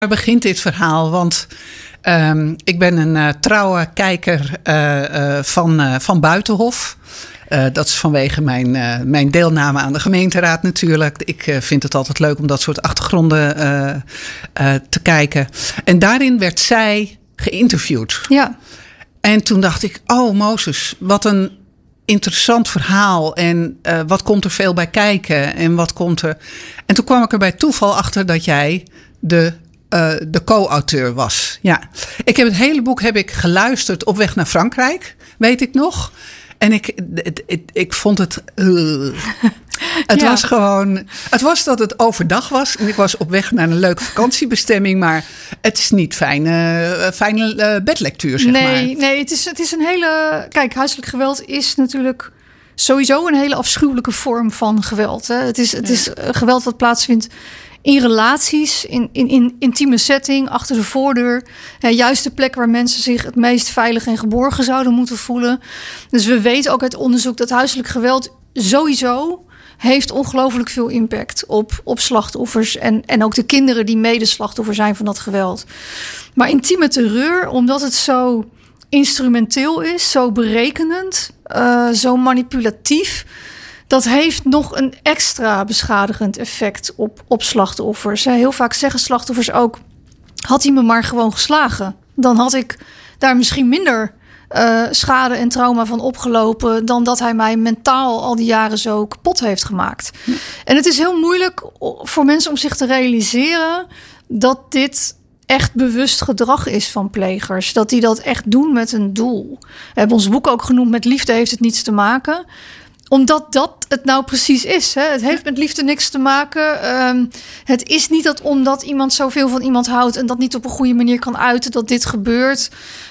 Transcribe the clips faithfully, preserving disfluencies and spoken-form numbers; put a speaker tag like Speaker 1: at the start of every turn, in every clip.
Speaker 1: Waar begint dit verhaal? Want um, ik ben een uh, trouwe kijker uh, uh, van, uh, van Buitenhof. Uh, dat is vanwege mijn, uh, mijn deelname aan de gemeenteraad natuurlijk. Ik uh, vind het altijd leuk om dat soort achtergronden uh, uh, te kijken. En daarin werd zij geïnterviewd.
Speaker 2: Ja.
Speaker 1: En toen dacht ik, oh Mozes, wat een interessant verhaal. En uh, wat komt er veel bij kijken? En wat komt er... En toen kwam ik er bij toeval achter dat jij de... Uh, de co-auteur was. Ja. Ik heb het hele boek heb ik geluisterd op weg naar Frankrijk, weet ik nog. En ik, het, het, ik vond het... Uh, het ja. was gewoon... Het was dat het overdag was. En ik was op weg naar een leuke vakantiebestemming. Maar het is niet fijne, fijne uh, bedlectuur, zeg
Speaker 2: nee,
Speaker 1: maar.
Speaker 2: Nee, het is, het is een hele... Kijk, huiselijk geweld is natuurlijk sowieso een hele afschuwelijke vorm van geweld. Hè. Het is, het ja. is geweld wat plaatsvindt in relaties, in, in, in intieme setting, achter de voordeur. Hè, juist de plek waar mensen zich het meest veilig en geborgen zouden moeten voelen. Dus we weten ook uit onderzoek dat huiselijk geweld sowieso heeft ongelooflijk veel impact op, op slachtoffers. En, en ook de kinderen die medeslachtoffer zijn van dat geweld. Maar intieme terreur, omdat het zo instrumenteel is, zo berekenend, uh, zo manipulatief, dat heeft nog een extra beschadigend effect op, op slachtoffers. Heel vaak zeggen slachtoffers ook, had hij me maar gewoon geslagen, dan had ik daar misschien minder uh, schade en trauma van opgelopen dan dat hij mij mentaal al die jaren zo kapot heeft gemaakt. Ja. En het is heel moeilijk voor mensen om zich te realiseren dat dit echt bewust gedrag is van plegers. Dat die dat echt doen met een doel. We hebben ons boek ook genoemd Met liefde heeft het niets te maken, omdat dat het nou precies is. Hè? Het heeft met liefde niks te maken. Um, het is niet dat omdat iemand zoveel van iemand houdt en dat niet op een goede manier kan uiten, dat dit gebeurt.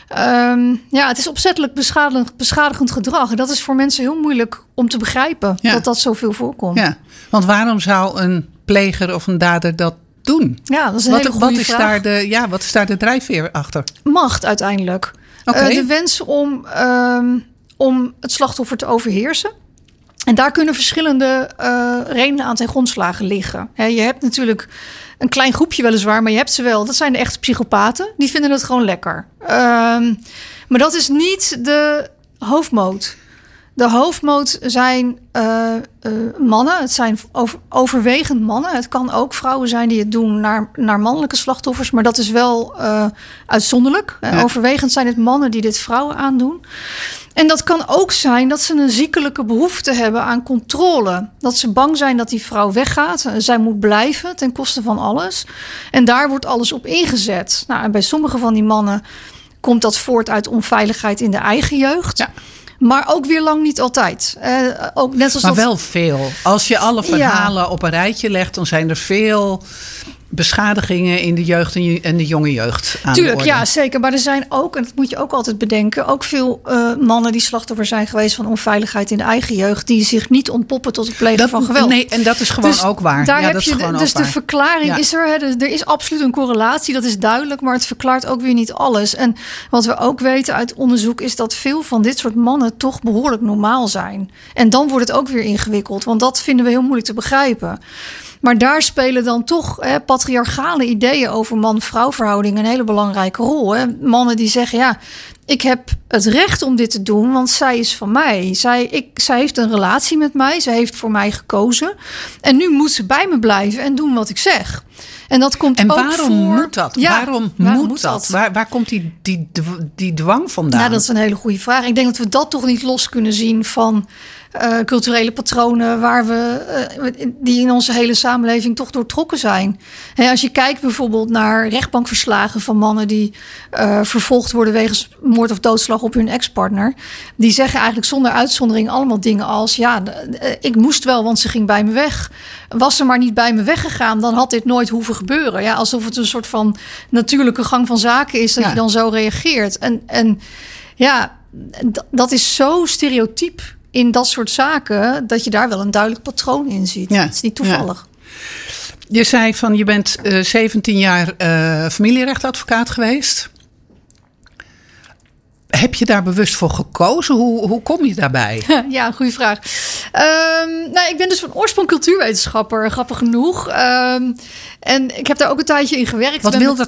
Speaker 2: Um, ja, het is opzettelijk beschadigend, beschadigend gedrag. En dat is voor mensen heel moeilijk om te begrijpen, ja, dat dat zoveel voorkomt.
Speaker 1: Ja, want waarom zou een pleger of een dader dat doen?
Speaker 2: Ja, dat is een
Speaker 1: wat,
Speaker 2: hele goede
Speaker 1: wat is
Speaker 2: vraag.
Speaker 1: Daar de, ja, wat is daar de drijfveer achter?
Speaker 2: Macht uiteindelijk.
Speaker 1: Okay.
Speaker 2: Uh, de wens om, um, om het slachtoffer te overheersen. En daar kunnen verschillende uh, redenen aan ten grondslagen liggen. He, je hebt natuurlijk een klein groepje weliswaar, maar je hebt ze wel. Dat zijn de echte psychopaten. Die vinden het gewoon lekker. Um, maar dat is niet de hoofdmoot. De hoofdmoot zijn uh, uh, mannen. Het zijn over, overwegend mannen. Het kan ook vrouwen zijn die het doen naar, naar mannelijke slachtoffers. Maar dat is wel uh, uitzonderlijk. Ja. Overwegend zijn het mannen die dit vrouwen aandoen. En dat kan ook zijn dat ze een ziekelijke behoefte hebben aan controle. Dat ze bang zijn dat die vrouw weggaat. Zij moet blijven ten koste van alles. En daar wordt alles op ingezet. Nou, en bij sommige van die mannen komt dat voort uit onveiligheid in de eigen jeugd. Ja. Maar ook weer lang niet altijd. Uh, ook net als
Speaker 1: maar
Speaker 2: dat...
Speaker 1: wel veel. Als je alle verhalen ja. op een rijtje legt, dan zijn er veel beschadigingen in de jeugd en de jonge jeugd aan
Speaker 2: Tuurlijk,
Speaker 1: de orde.
Speaker 2: Ja, zeker. Maar er zijn ook, en dat moet je ook altijd bedenken, ook veel uh, mannen die slachtoffer zijn geweest van onveiligheid in de eigen jeugd, die zich niet ontpoppen tot het plegen
Speaker 1: dat,
Speaker 2: van geweld.
Speaker 1: Nee, en dat is gewoon
Speaker 2: dus
Speaker 1: ook waar.
Speaker 2: Daar
Speaker 1: ja,
Speaker 2: heb
Speaker 1: dat
Speaker 2: je
Speaker 1: is
Speaker 2: de,
Speaker 1: gewoon
Speaker 2: dus
Speaker 1: ook
Speaker 2: de
Speaker 1: waar.
Speaker 2: verklaring ja. is er. Hè, er is absoluut een correlatie, dat is duidelijk, maar het verklaart ook weer niet alles. En wat we ook weten uit onderzoek is dat veel van dit soort mannen toch behoorlijk normaal zijn. En dan wordt het ook weer ingewikkeld, want dat vinden we heel moeilijk te begrijpen. Maar daar spelen dan toch hè, patriarchale ideeën over man-vrouw verhouding een hele belangrijke rol. Hè. Mannen die zeggen, ja, ik heb het recht om dit te doen, want zij is van mij. Zij, ik, zij heeft een relatie met mij, zij heeft voor mij gekozen. En nu moet ze bij me blijven en doen wat ik zeg. En dat komt
Speaker 1: en
Speaker 2: ook
Speaker 1: waarom
Speaker 2: voor...
Speaker 1: moet dat?
Speaker 2: Ja,
Speaker 1: waarom, waarom moet dat? dat? Waar, waar komt die, die, die dwang vandaan?
Speaker 2: Ja, dat is een hele goede vraag. Ik denk dat we dat toch niet los kunnen zien van Uh, culturele patronen waar we, uh, die in onze hele samenleving toch doortrokken zijn. He, als je kijkt bijvoorbeeld naar rechtbankverslagen van mannen die uh, vervolgd worden wegens moord of doodslag op hun ex-partner, die zeggen eigenlijk zonder uitzondering allemaal dingen als, ja, uh, ik moest wel, want ze ging bij me weg. Was ze maar niet bij me weggegaan, dan had dit nooit hoeven gebeuren. Ja, alsof het een soort van natuurlijke gang van zaken is dat ja. je dan zo reageert. En, en ja, d- dat is zo stereotyp in dat soort zaken, dat je daar wel een duidelijk patroon in ziet.
Speaker 1: Ja,
Speaker 2: het is niet toevallig.
Speaker 1: Ja. Je zei van, je bent uh, zeventien jaar uh, familierechtadvocaat geweest. Heb je daar bewust voor gekozen? Hoe, hoe kom je daarbij?
Speaker 2: Ja, goede vraag. Um, nou, ik ben dus van oorsprong cultuurwetenschapper, grappig genoeg. Um, en ik heb daar ook een tijdje in gewerkt.
Speaker 1: Wat
Speaker 2: ben
Speaker 1: wil
Speaker 2: met...
Speaker 1: dat